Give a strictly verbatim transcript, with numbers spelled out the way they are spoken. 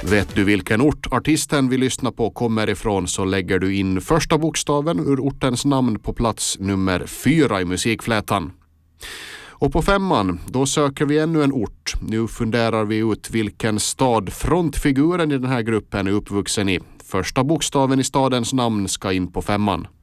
Vet du vilken ort artisten vi lyssnar på kommer ifrån så lägger du in första bokstaven ur ortens namn på plats nummer fyra i musikflätan. Och på femman, då söker vi ännu en ort. Nu funderar vi ut vilken stad frontfiguren i den här gruppen är uppvuxen i. Första bokstaven i stadens namn ska in på femman.